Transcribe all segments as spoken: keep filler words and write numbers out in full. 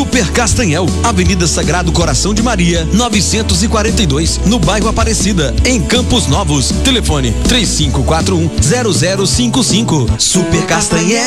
Super Castanhel, Avenida Sagrado Coração de Maria, novecentos e quarenta e dois, no bairro Aparecida, em Campos Novos. Telefone três cinco quatro um, zero zero cinco cinco. Super Castanhel.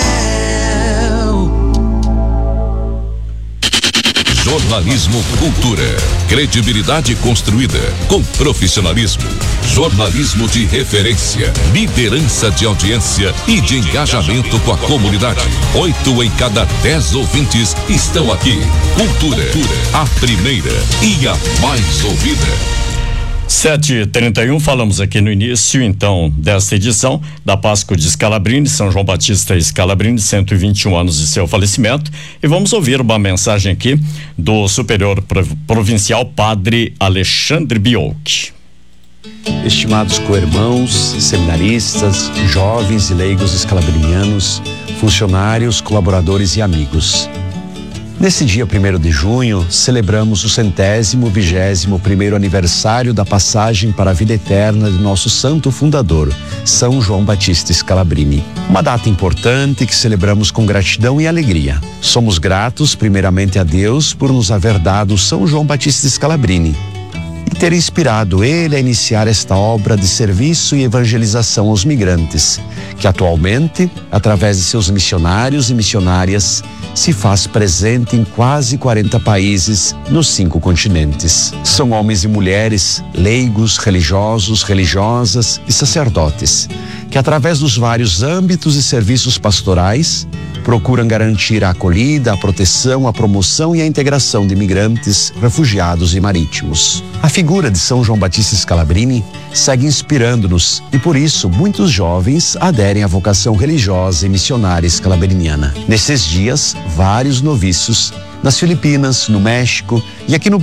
Jornalismo Cultura. Credibilidade construída com profissionalismo. Jornalismo de referência. Liderança de audiência e de engajamento com a comunidade. Oito em cada dez ouvintes estão aqui. Cultura, a primeira e a mais ouvida. sete e trinta e um, falamos aqui no início, então, desta edição da Páscoa de Scalabrini, São João Batista Scalabrini, cento e vinte e um anos de seu falecimento, e vamos ouvir uma mensagem aqui do Superior Provincial Padre Alexandre Biolchi. Estimados co-irmãos, seminaristas, jovens e leigos scalabrinianos, funcionários, colaboradores e amigos. Nesse dia primeiro de junho, celebramos o centésimo vigésimo primeiro aniversário da passagem para a vida eterna de nosso santo fundador, São João Batista Scalabrini. Uma data importante que celebramos com gratidão e alegria. Somos gratos primeiramente a Deus por nos haver dado São João Batista Scalabrini e ter inspirado ele a iniciar esta obra de serviço e evangelização aos migrantes, que atualmente, através de seus missionários e missionárias, se faz presente em quase quarenta países nos cinco continentes. São homens e mulheres, leigos, religiosos, religiosas e sacerdotes, que através dos vários âmbitos e serviços pastorais, procuram garantir a acolhida, a proteção, a promoção e a integração de imigrantes, refugiados e marítimos. A figura de São João Batista Scalabrini segue inspirando-nos e por isso muitos jovens aderem à vocação religiosa e missionária scalabriniana. Nesses dias, vários noviços nas Filipinas, no México e aqui no